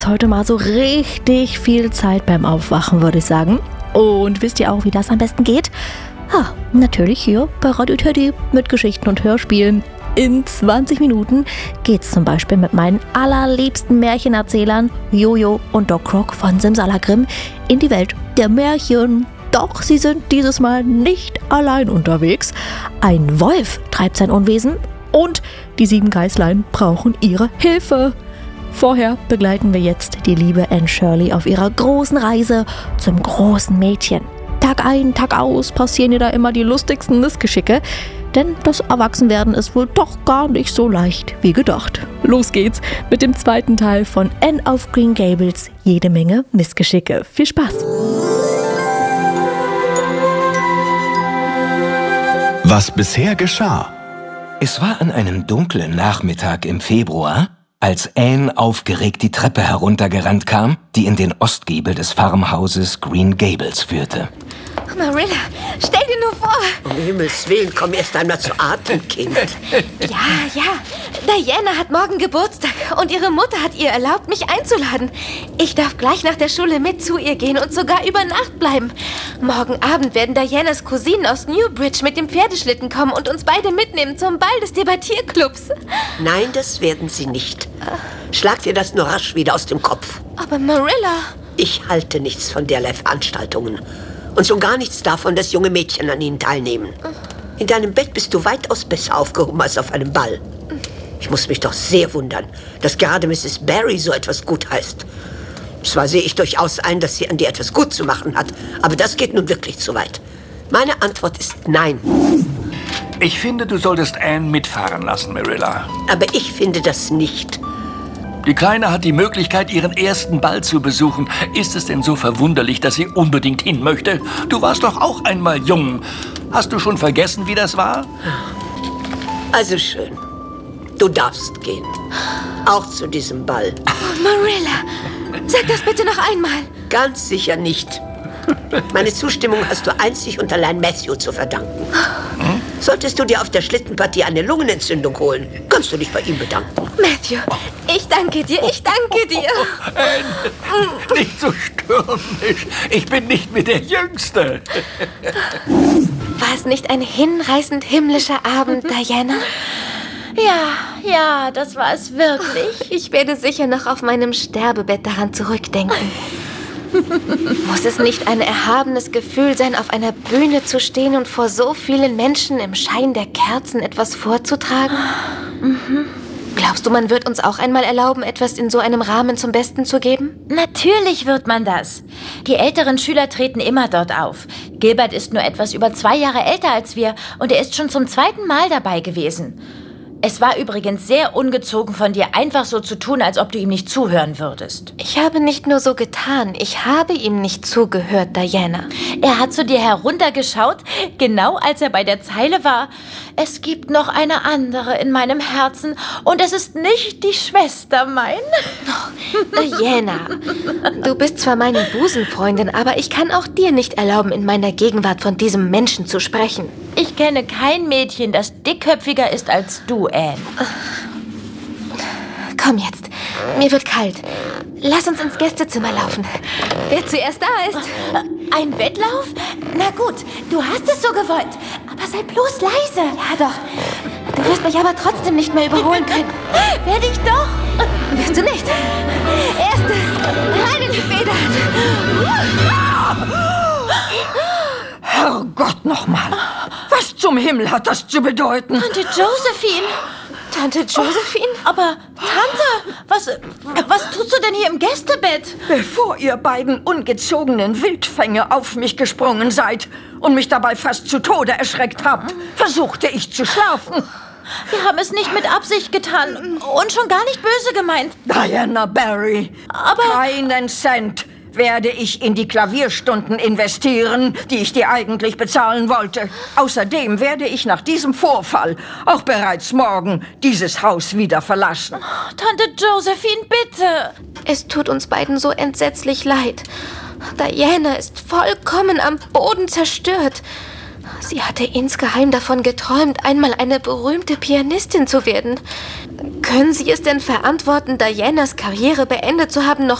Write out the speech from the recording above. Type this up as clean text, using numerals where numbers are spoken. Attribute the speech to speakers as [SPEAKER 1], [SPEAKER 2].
[SPEAKER 1] Heute mal so richtig viel Zeit beim Aufwachen, würde ich sagen. Und wisst ihr auch, wie das am besten geht? Natürlich hier bei Radio Teddy mit Geschichten und Hörspielen. In 20 Minuten geht's zum Beispiel mit meinen allerliebsten Märchenerzählern Jojo und Doc Croc von Simsalakrim in die Welt der Märchen. Doch sie sind dieses Mal nicht allein unterwegs. Ein Wolf treibt sein Unwesen und die 7 Geißlein brauchen ihre Hilfe. Vorher begleiten wir jetzt die liebe Anne Shirley auf ihrer großen Reise zum großen Mädchen. Tag ein, Tag aus passieren ihr da immer die lustigsten Missgeschicke, denn das Erwachsenwerden ist wohl doch gar nicht so leicht wie gedacht. Los geht's mit dem zweiten Teil von Anne auf Green Gables, jede Menge Missgeschicke. Viel Spaß!
[SPEAKER 2] Was bisher geschah.
[SPEAKER 3] Es war an einem dunklen Nachmittag im Februar, als Anne aufgeregt die Treppe heruntergerannt kam, die in den Ostgiebel des Farmhauses Green Gables führte.
[SPEAKER 4] Marilla, stell dir nur vor.
[SPEAKER 5] Um Himmels Willen, komm erst einmal zu Atem, Kind.
[SPEAKER 4] Ja. Diana hat morgen Geburtstag und ihre Mutter hat ihr erlaubt, mich einzuladen. Ich darf gleich nach der Schule mit zu ihr gehen und sogar über Nacht bleiben. Morgen Abend werden Dianas Cousinen aus Newbridge mit dem Pferdeschlitten kommen und uns beide mitnehmen zum Ball des Debattierclubs.
[SPEAKER 5] Nein, das werden sie nicht. Schlag dir das nur rasch wieder aus dem Kopf.
[SPEAKER 4] Aber Marilla...
[SPEAKER 5] Ich halte nichts von derlei Veranstaltungen. Und schon gar nichts davon, dass junge Mädchen an ihnen teilnehmen. In deinem Bett bist du weitaus besser aufgehoben als auf einem Ball. Ich muss mich doch sehr wundern, dass gerade Mrs. Barry so etwas gutheißt. Zwar sehe ich durchaus ein, dass sie an dir etwas gut zu machen hat, aber das geht nun wirklich zu weit. Meine Antwort ist nein.
[SPEAKER 6] Ich finde, du solltest Anne mitfahren lassen, Marilla.
[SPEAKER 5] Aber ich finde das nicht.
[SPEAKER 6] Die Kleine hat die Möglichkeit, ihren ersten Ball zu besuchen. Ist es denn so verwunderlich, dass sie unbedingt hin möchte? Du warst doch auch einmal jung. Hast du schon vergessen, wie das war?
[SPEAKER 5] Also schön. Du darfst gehen. Auch zu diesem Ball.
[SPEAKER 4] Oh, Marilla, sag das bitte noch einmal.
[SPEAKER 5] Ganz sicher nicht. Meine Zustimmung hast du einzig und allein Matthew zu verdanken. Solltest du dir auf der Schlittenpartie eine Lungenentzündung holen, kannst du dich bei ihm bedanken.
[SPEAKER 4] Matthew, ich danke dir, ich danke dir.
[SPEAKER 6] Anne, nicht so stürmisch. Ich bin nicht mehr der Jüngste.
[SPEAKER 4] War es nicht ein hinreißend himmlischer Abend, Diana?
[SPEAKER 7] Ja, das war es wirklich.
[SPEAKER 4] Ich werde sicher noch auf meinem Sterbebett daran zurückdenken. Muss es nicht ein erhabenes Gefühl sein, auf einer Bühne zu stehen und vor so vielen Menschen im Schein der Kerzen etwas vorzutragen? Glaubst du, man wird uns auch einmal erlauben, etwas in so einem Rahmen zum Besten zu geben?
[SPEAKER 7] Natürlich wird man das. Die älteren Schüler treten immer dort auf. Gilbert ist nur etwas über 2 Jahre älter als wir und er ist schon zum 2. Mal dabei gewesen. Es war übrigens sehr ungezogen von dir, einfach so zu tun, als ob du ihm nicht zuhören würdest.
[SPEAKER 4] Ich habe nicht nur so getan, ich habe ihm nicht zugehört, Diana.
[SPEAKER 7] Er hat zu dir heruntergeschaut, genau als er bei der Zeile war. Es gibt noch eine andere in meinem Herzen und es ist nicht die Schwester mein.
[SPEAKER 4] Diana, du bist zwar meine Busenfreundin, aber ich kann auch dir nicht erlauben, in meiner Gegenwart von diesem Menschen zu sprechen.
[SPEAKER 7] Ich kenne kein Mädchen, das dickköpfiger ist als du, Anne.
[SPEAKER 4] Komm jetzt, mir wird kalt. Lass uns ins Gästezimmer laufen. Wer zuerst da ist.
[SPEAKER 7] Ein Wettlauf? Na gut, du hast es so gewollt. Aber sei bloß leise.
[SPEAKER 4] Ja doch, du wirst mich aber trotzdem nicht mehr überholen können.
[SPEAKER 7] Werde ich doch.
[SPEAKER 4] Wirst du nicht. Erste, rein in die Federn.
[SPEAKER 5] Herrgott nochmal. Was zum Himmel hat das zu bedeuten?
[SPEAKER 7] Tante Josephine.
[SPEAKER 4] Tante Josephine?
[SPEAKER 7] Aber, Tante, was tust du denn hier im Gästebett?
[SPEAKER 8] Bevor ihr beiden ungezogenen Wildfänge auf mich gesprungen seid und mich dabei fast zu Tode erschreckt habt, versuchte ich zu schlafen.
[SPEAKER 7] Wir haben es nicht mit Absicht getan und schon gar nicht böse gemeint.
[SPEAKER 8] Diana Barry,
[SPEAKER 7] Aber...
[SPEAKER 8] keinen Cent werde ich in die Klavierstunden investieren, die ich dir eigentlich bezahlen wollte. Außerdem werde ich nach diesem Vorfall auch bereits morgen dieses Haus wieder verlassen.
[SPEAKER 7] Tante Josephine, bitte.
[SPEAKER 4] Es tut uns beiden so entsetzlich leid. Diana ist vollkommen am Boden zerstört. Sie hatte insgeheim davon geträumt, einmal eine berühmte Pianistin zu werden. Können Sie es denn verantworten, Dianas Karriere beendet zu haben, noch